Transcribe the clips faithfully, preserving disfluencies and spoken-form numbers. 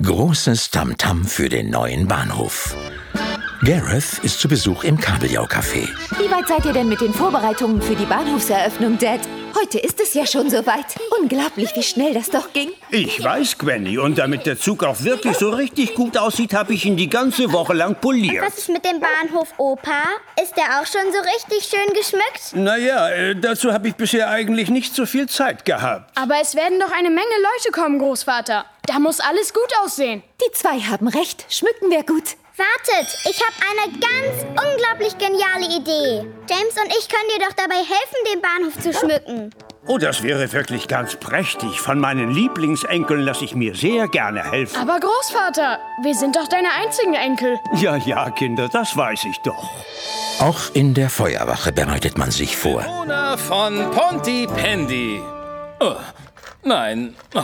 Großes Tamtam für den neuen Bahnhof. Gareth ist zu Besuch im Kabeljau-Café. Wie weit seid ihr denn mit den Vorbereitungen für die Bahnhofseröffnung, Dad? Heute ist es ja schon soweit. Unglaublich, wie schnell das doch ging. Ich weiß, Gwenny. Und damit der Zug auch wirklich so richtig gut aussieht, habe ich ihn die ganze Woche lang poliert. Und was ist mit dem Bahnhof, Opa? Ist der auch schon so richtig schön geschmückt? Naja, äh, dazu habe ich bisher eigentlich nicht so viel Zeit gehabt. Aber es werden doch eine Menge Leute kommen, Großvater. Da muss alles gut aussehen. Die zwei haben recht. Schmücken wir gut. Wartet, ich habe eine ganz unglaublich geniale Idee. James und ich können dir doch dabei helfen, den Bahnhof zu schmücken. Oh, das wäre wirklich ganz prächtig. Von meinen Lieblingsenkeln lasse ich mir sehr gerne helfen. Aber Großvater, wir sind doch deine einzigen Enkel. Ja, ja, Kinder, das weiß ich doch. Auch in der Feuerwache bereitet man sich vor. Bewohner von Pontypandy. Oh, nein. Oh.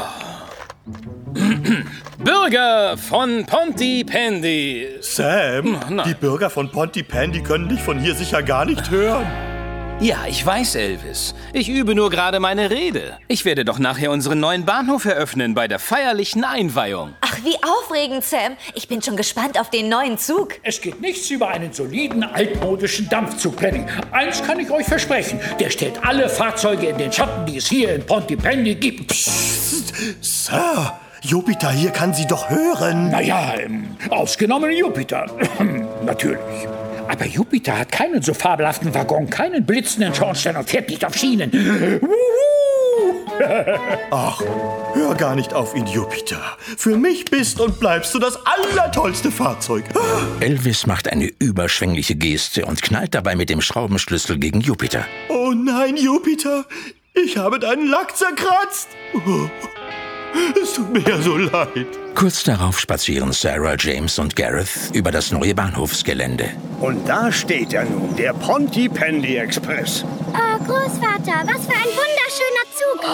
Bürger von Pontypandy. Sam, Nein. die Bürger von Pontypandy können dich von hier sicher gar nicht hören. Ja, ich weiß, Elvis. Ich übe nur gerade meine Rede. Ich werde doch nachher unseren neuen Bahnhof eröffnen bei der feierlichen Einweihung. Ach, wie aufregend, Sam. Ich bin schon gespannt auf den neuen Zug. Es geht nichts über einen soliden, altmodischen Dampfzug, Penny. Eins kann ich euch versprechen. Der stellt alle Fahrzeuge in den Schatten, die es hier in Pontypandy gibt. Psst, Sir, Jupiter hier kann Sie doch hören. Naja, ähm, ausgenommen Jupiter. Natürlich. Aber Jupiter hat keinen so fabelhaften Waggon, keinen blitzenden Schornstein und fährt nicht auf Schienen. Ach, hör gar nicht auf ihn, Jupiter. Für mich bist und bleibst du das allertollste Fahrzeug. Elvis macht eine überschwängliche Geste und knallt dabei mit dem Schraubenschlüssel gegen Jupiter. Oh nein, Jupiter, ich habe deinen Lack zerkratzt. Oh, es tut mir ja so leid. Kurz darauf spazieren Sarah, James und Gareth über das neue Bahnhofsgelände. Und da steht er nun, der Pontypandy Express. Oh, Großvater, was für ein wunderschöner Zug.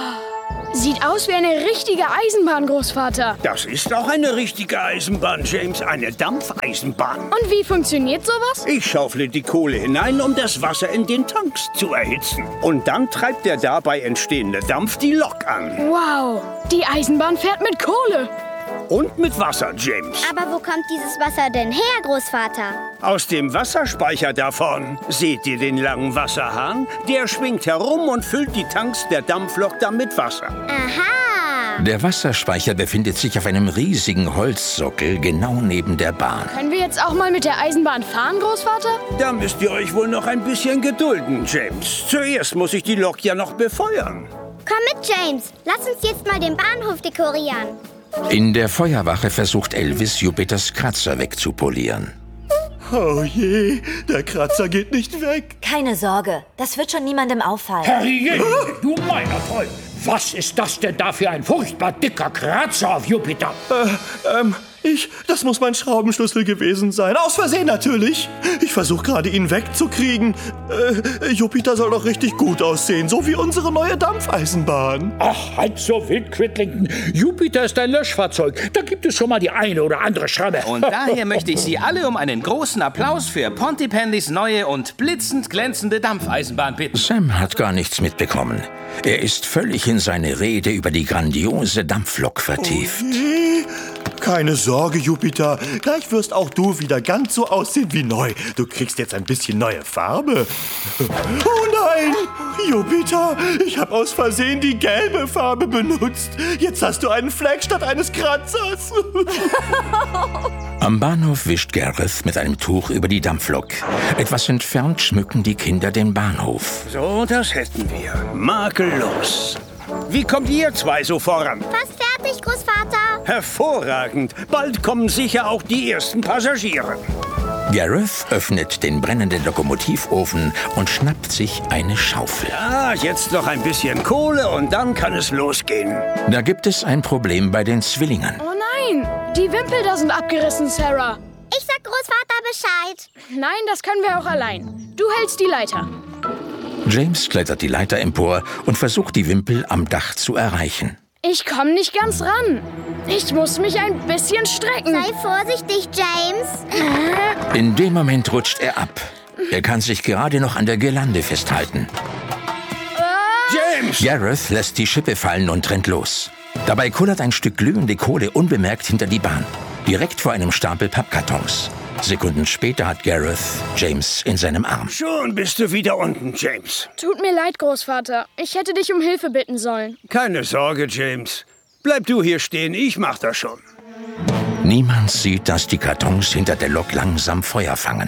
Sieht aus wie eine richtige Eisenbahn, Großvater. Das ist auch eine richtige Eisenbahn, James, eine Dampfeisenbahn. Und wie funktioniert sowas? Ich schaufle die Kohle hinein, um das Wasser in den Tanks zu erhitzen. Und dann treibt der dabei entstehende Dampf die Lok an. Wow, die Eisenbahn fährt mit Kohle. Und mit Wasser, James. Aber wo kommt dieses Wasser denn her, Großvater? Aus dem Wasserspeicher davon. Seht ihr den langen Wasserhahn? Der schwingt herum und füllt die Tanks der Dampflok dann mit Wasser. Aha. Der Wasserspeicher befindet sich auf einem riesigen Holzsockel genau neben der Bahn. Können wir jetzt auch mal mit der Eisenbahn fahren, Großvater? Da müsst ihr euch wohl noch ein bisschen gedulden, James. Zuerst muss ich die Lok ja noch befeuern. Komm mit, James. Lass uns jetzt mal den Bahnhof dekorieren. In der Feuerwache versucht Elvis, Jupiters Kratzer wegzupolieren. Oh je, der Kratzer geht nicht weg. Keine Sorge, das wird schon niemandem auffallen. Herrje, du meiner Freund. Was ist das denn da für ein furchtbar dicker Kratzer auf Jupiter? Äh, ähm, ich, das muss mein Schraubenschlüssel gewesen sein. Aus Versehen natürlich. Ich versuche gerade, ihn wegzukriegen. Äh, Jupiter soll doch richtig gut aussehen, so wie unsere neue Dampfeisenbahn. Ach, halt so wild, Quidlington. Jupiter ist ein Löschfahrzeug. Da gibt es schon mal die eine oder andere Schramme. Und daher möchte ich Sie alle um einen großen Applaus für Pontypandys neue und blitzend glänzende Dampfeisenbahn bitten. Sam hat gar nichts mitbekommen. Er ist völlig in seine Rede über die grandiose Dampflok vertieft. Okay. Keine Sorge, Jupiter. Gleich wirst auch du wieder ganz so aussehen wie neu. Du kriegst jetzt ein bisschen neue Farbe. Oh nein! Jupiter, ich habe aus Versehen die gelbe Farbe benutzt. Jetzt hast du einen Fleck statt eines Kratzers. Am Bahnhof wischt Gareth mit einem Tuch über die Dampflok. Etwas entfernt schmücken die Kinder den Bahnhof. So, das hätten wir. Makellos. Wie kommt ihr zwei so voran? Fast fertig, Großvater. Hervorragend. Bald kommen sicher auch die ersten Passagiere. Gareth öffnet den brennenden Lokomotivofen und schnappt sich eine Schaufel. Ah, jetzt noch ein bisschen Kohle und dann kann es losgehen. Da gibt es ein Problem bei den Zwillingen. Oh nein, die Wimpel da sind abgerissen, Sarah. Ich sag Großvater Bescheid. Nein, das können wir auch allein. Du hältst die Leiter. James klettert die Leiter empor und versucht, die Wimpel am Dach zu erreichen. Ich komme nicht ganz ran. Ich muss mich ein bisschen strecken. Sei vorsichtig, James. In dem Moment rutscht er ab. Er kann sich gerade noch an der Girlande festhalten. James! Gareth lässt die Schippe fallen und rennt los. Dabei kullert ein Stück glühende Kohle unbemerkt hinter die Bahn. Direkt vor einem Stapel Pappkartons. Sekunden später hat Gareth James in seinem Arm. Schon bist du wieder unten, James. Tut mir leid, Großvater. Ich hätte dich um Hilfe bitten sollen. Keine Sorge, James. Bleib du hier stehen, ich mach das schon. Niemand sieht, dass die Kartons hinter der Lok langsam Feuer fangen.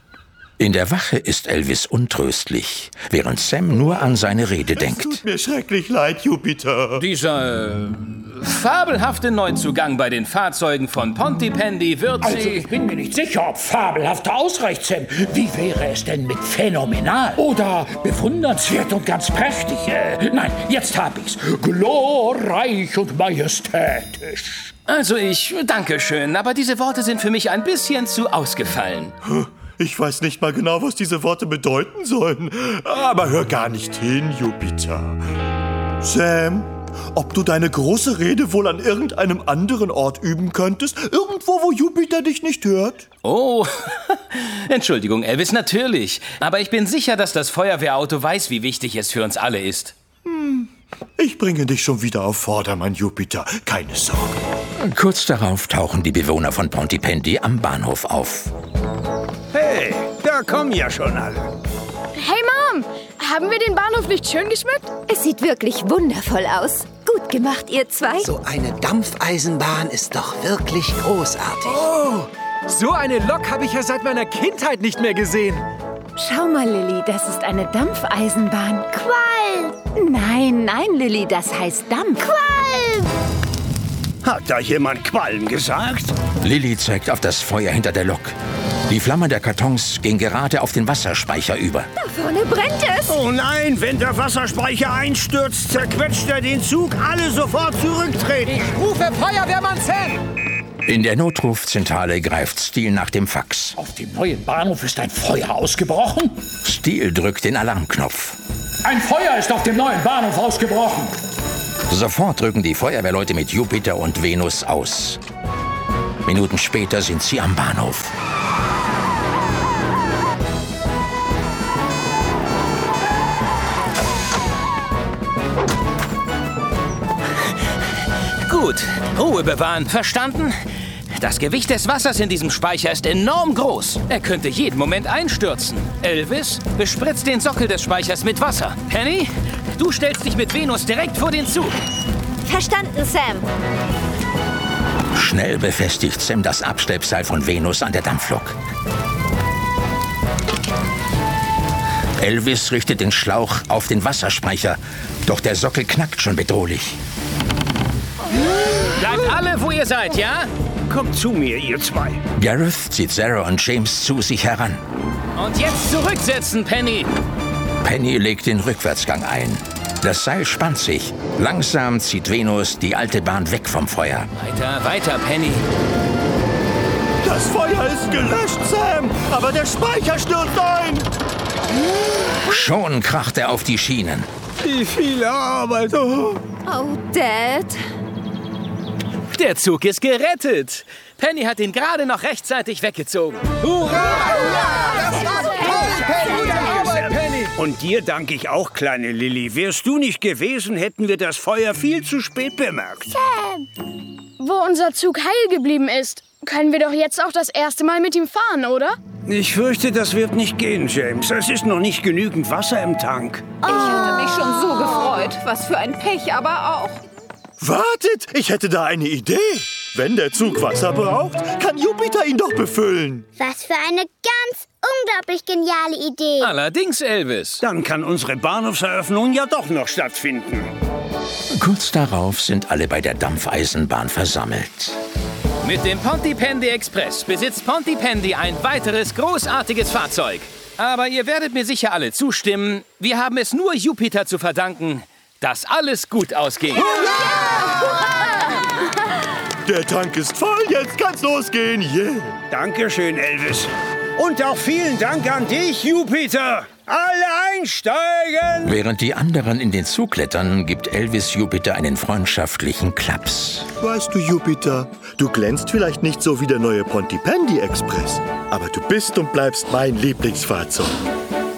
In der Wache ist Elvis untröstlich, während Sam nur an seine Rede denkt. Tut mir schrecklich leid, Jupiter. Dieser äh, fabelhafte Neuzugang bei den Fahrzeugen von Pontypandy wird Also, Sie... ich bin mir nicht sicher, ob fabelhaft ausreicht, Sam. Wie wäre es denn mit phänomenal? Oder bewundernswert und ganz prächtig? Äh, nein, jetzt hab ich's. Glorreich und majestätisch. Also ich, danke schön, aber diese Worte sind für mich ein bisschen zu ausgefallen. Ich weiß nicht mal genau, was diese Worte bedeuten sollen. Aber hör gar nicht hin, Jupiter. Sam, ob du deine große Rede wohl an irgendeinem anderen Ort üben könntest? Irgendwo, wo Jupiter dich nicht hört? Oh, Entschuldigung, Elvis, natürlich. Aber ich bin sicher, dass das Feuerwehrauto weiß, wie wichtig es für uns alle ist. Hm. Ich bringe dich schon wieder auf Vordermann, Jupiter. Keine Sorge. Kurz darauf tauchen die Bewohner von Pontypandy am Bahnhof auf. Hey, da kommen ja schon alle. Hey, Mom! Haben wir den Bahnhof nicht schön geschmückt? Es sieht wirklich wundervoll aus. Gut gemacht, ihr zwei. So eine Dampfeisenbahn ist doch wirklich großartig. Oh, so eine Lok habe ich ja seit meiner Kindheit nicht mehr gesehen. Schau mal, Lilly, das ist eine Dampfeisenbahn. Qualm! Nein, nein, Lilly, das heißt Dampf. Qualm! Hat da jemand Qualm gesagt? Lilly zeigt auf das Feuer hinter der Lok. Die Flamme der Kartons ging gerade auf den Wasserspeicher über. Da vorne brennt es. Oh nein, wenn der Wasserspeicher einstürzt, zerquetscht er den Zug. Alle sofort zurücktreten. Ich rufe Feuerwehrmann Sam! In der Notrufzentrale greift Steele nach dem Fax. Auf dem neuen Bahnhof ist ein Feuer ausgebrochen. Steele drückt den Alarmknopf. Ein Feuer ist auf dem neuen Bahnhof ausgebrochen. Sofort drücken die Feuerwehrleute mit Jupiter und Venus aus. Minuten später sind sie am Bahnhof. Gut, Ruhe bewahren, verstanden? Das Gewicht des Wassers in diesem Speicher ist enorm groß. Er könnte jeden Moment einstürzen. Elvis, bespritzt den Sockel des Speichers mit Wasser. Penny, du stellst dich mit Venus direkt vor den Zug. Verstanden, Sam. Schnell befestigt Sam das Abschleppseil von Venus an der Dampflok. Elvis richtet den Schlauch auf den Wasserspeicher, doch der Sockel knackt schon bedrohlich. Bleibt alle, wo ihr seid, ja? Kommt zu mir, ihr zwei. Gareth zieht Sarah und James zu sich heran. Und jetzt zurücksetzen, Penny. Penny legt den Rückwärtsgang ein. Das Seil spannt sich. Langsam zieht Venus die alte Bahn weg vom Feuer. Weiter, weiter, Penny. Das Feuer ist gelöscht, Sam, aber der Speicher stürzt ein. Schon kracht er auf die Schienen. Wie viel Arbeit. Oh, oh Dad. Der Zug ist gerettet. Penny hat ihn gerade noch rechtzeitig weggezogen. Hurra! Das war toll, Penny! Gute Arbeit, Penny! Und dir danke ich auch, kleine Lilly. Wärst du nicht gewesen, hätten wir das Feuer viel zu spät bemerkt. Sam! Wo unser Zug heil geblieben ist, können wir doch jetzt auch das erste Mal mit ihm fahren, oder? Ich fürchte, das wird nicht gehen, James. Es ist noch nicht genügend Wasser im Tank. Ich hatte mich schon so gefreut. Was für ein Pech, aber auch. Wartet, ich hätte da eine Idee. Wenn der Zug Wasser braucht, kann Jupiter ihn doch befüllen. Was für eine ganz unglaublich geniale Idee. Allerdings, Elvis. Dann kann unsere Bahnhofseröffnung ja doch noch stattfinden. Kurz darauf sind alle bei der Dampfeisenbahn versammelt. Mit dem Pontypandy Express besitzt Pontypandy ein weiteres großartiges Fahrzeug. Aber ihr werdet mir sicher alle zustimmen, wir haben es nur Jupiter zu verdanken, dass alles gut ausging. Der Tank ist voll, jetzt kann's losgehen. Yeah. Dankeschön, Elvis. Und auch vielen Dank an dich, Jupiter. Alle einsteigen! Während die anderen in den Zug klettern, gibt Elvis Jupiter einen freundschaftlichen Klaps. Weißt du, Jupiter, du glänzt vielleicht nicht so wie der neue Pontypandy Express, aber du bist und bleibst mein Lieblingsfahrzeug.